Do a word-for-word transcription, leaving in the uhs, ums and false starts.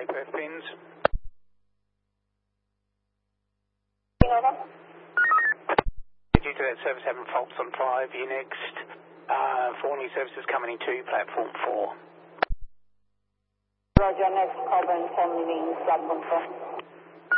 F pins. Due to that service having faults on five, you next. Uh, four new services coming into platform four. Roger, next call and phone meetings, platform four.